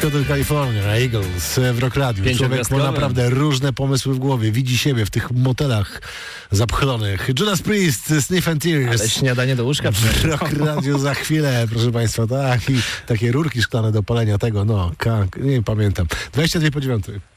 Hotel California, Eagles w Rock Radio. Człowiek ma naprawdę różne pomysły w głowie. Widzi siebie w tych motelach zapchlonych. Judas Priest, Sniff and Tears. Ale śniadanie do łóżka w Rock Radio za chwilę, proszę państwa. Tak, i takie rurki szklane do palenia tego, nie pamiętam. 22 po 9.